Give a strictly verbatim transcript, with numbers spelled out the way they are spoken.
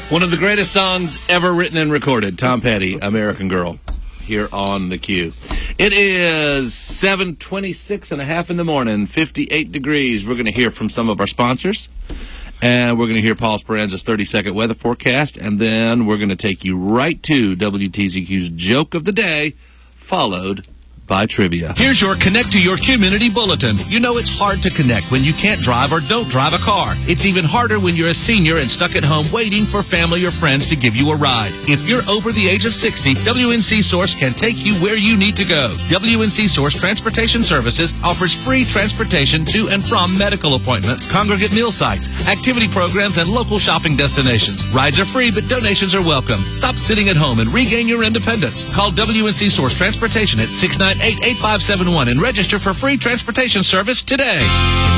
One of the greatest songs ever written and recorded, Tom Petty, American Girl, here on the Q. It is seven twenty-six and a half in the morning, fifty-eight degrees. We're going to hear from some of our sponsors, and we're going to hear Paul Speranza's thirty-second weather forecast, and then we're going to take you right to W T Z Q's Joke of the Day, followed by trivia. Here's your Connect to Your Community Bulletin. You know it's hard to connect when you can't drive or don't drive a car. It's even harder when you're a senior and stuck at home waiting for family or friends to give you a ride. If you're over the age of sixty, W N C Source can take you where you need to go. W N C Source Transportation Services offers free transportation to and from medical appointments, congregate meal sites, activity programs, and local shopping destinations. Rides are free, but donations are welcome. Stop sitting at home and regain your independence. Call W N C Source Transportation at six nine eight, eight five seven one and register for free transportation service today.